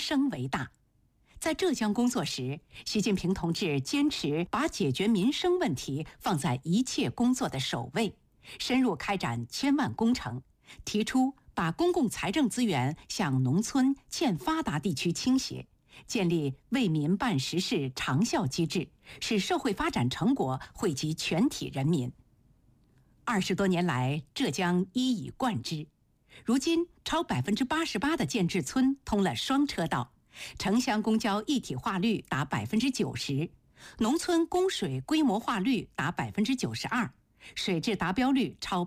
生为大。在浙江工作时，习近平同志坚持把解决民生问题放在一切工作的首位，深入开展千万工程，提出把公共财政资源向农村欠发达地区倾斜，建立为民办实事长效机制，使社会发展成果惠及全体人民。20多年来，浙江一以贯之，如今超88%的建制村通了双车道，城乡公交一体化率达90%，农村供水规模化率达92%，水质达标率超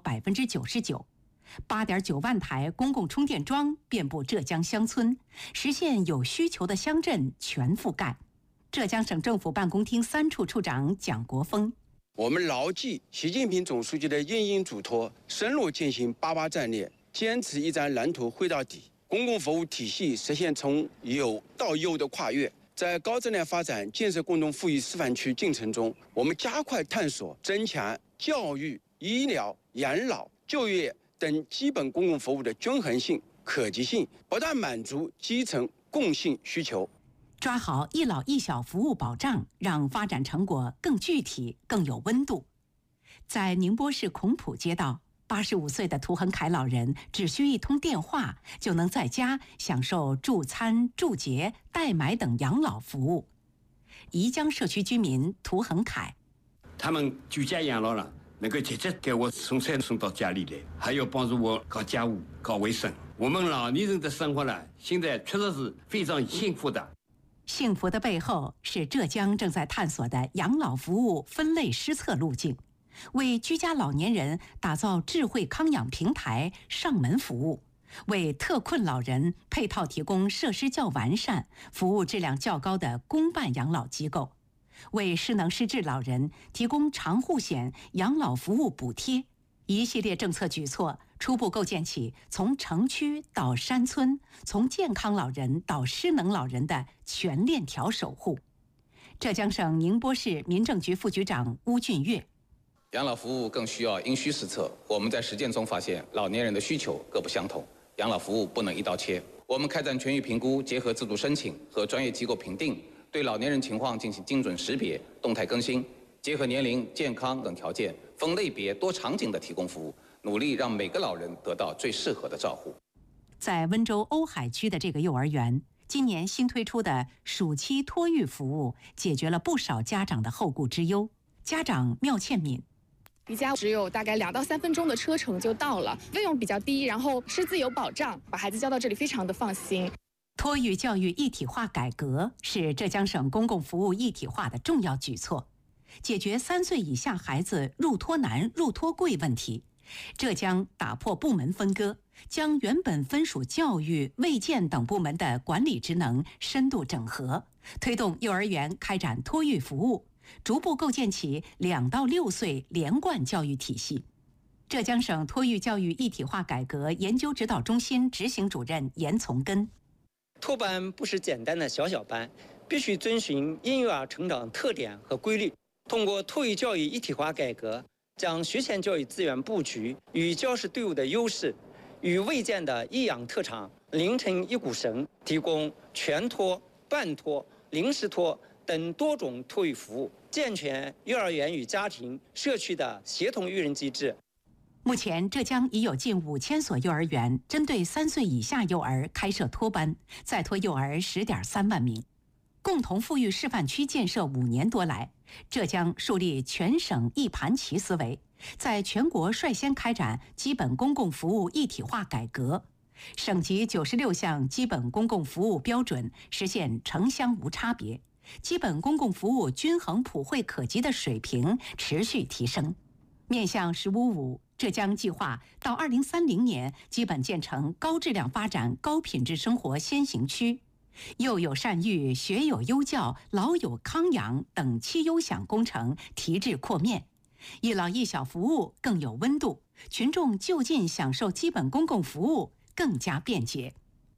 99%，8.9万台公共充电桩遍布浙江乡村，实现有需求的乡镇全覆盖。浙江省政府办公厅3处处长蒋国峰： 我们牢记习近平总书记的殷殷嘱托，深入践行88战略，坚持一站蓝图绘到底，公共服务体系实现从有到优的跨越。在高质量发展建设共同富裕示范区进程中，我们加快探索增强教育、医疗、养老、就业等基本公共服务的均衡性、可及性，不断满足基层共性需求。 抓好一老一小服务保障，让发展成果更具体、更有温度。在宁波市孔浦街道，85岁的涂恒凯老人只需一通电话，就能在家享受助餐、助洁、代买等养老服务。宜江社区居民涂恒凯： 他们居家养老了，能够直接给我送菜送到家里来，还要帮助我搞家务、搞卫生。我们老年人的生活呢，现在确实是非常幸福的。 幸福的背后是浙江正在探索的养老服务分类施策路径，为居家老年人打造智慧康养平台上门服务，为特困老人配套提供设施较完善、服务质量较高的公办养老机构，为失能失智老人提供长户险养老服务补贴。一系列政策举措初步构建起从城区到山村、从健康老人到失能老人的全链条守护。浙江省宁波市民政局副局长邬俊岳： 养老服务更需要因需施策。我们在实践中发现，老年人的需求各不相同，养老服务不能一刀切。我们开展全域评估，结合自主申请和专业机构评定，对老年人情况进行精准识别、动态更新，结合年龄、健康等条件，分类别、多场景的提供服务，努力让每个老人得到最适合的照护。 在温州瓯海区的这个幼儿园，今年新推出的暑期托育服务，解决了不少家长的后顾之忧。家长缪倩敏： 离家只有大概2到3分钟的车程就到了，费用比较低，然后师资有保障，把孩子交到这里非常的放心。 托育教育一体化改革是浙江省公共服务一体化的重要举措，解决3岁以下孩子入托难、入托贵问题。浙江打破部门分割，将原本分属教育、卫健等部门的管理职能深度整合，推动幼儿园开展托育服务，逐步构建起2到6岁连贯教育体系。浙江省托育教育一体化改革研究指导中心执行主任严从根： 托班不是简单的小小班，必须遵循婴幼儿成长特点和规律，通过托育教育一体化改革，将学前教育资源布局与教师队伍的优势与卫健的益养特长拧成一股绳，提供全托、半托、临时托等多种托育服务，健全幼儿园与家庭、社区的协同育人机制。 目前，浙江已有近5000所幼儿园针对3岁以下幼儿开设托班，在托幼儿10.3万名。共同富裕示范区建设5年多来，浙江树立全省一盘棋思维，在全国率先开展基本公共服务一体化改革，省级96项基本公共服务标准实现城乡无差别，基本公共服务均衡普惠可及的水平持续提升。面向“15+5”，浙江计划到2030年基本建成高质量发展、高品质生活先行区。幼有善育、学有优教、老有康养等7优享工程提质扩面，一老一小服务更有温度，群众就近享受基本公共服务更加便捷。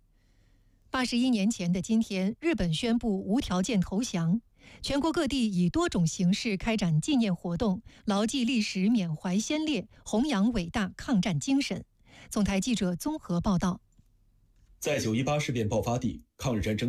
81年前的今天，日本宣布无条件投降，全国各地以多种形式开展纪念活动，牢记历史，缅怀先烈，弘扬伟大抗战精神。总台记者综合报道。 在9·18事变爆发地，抗日战争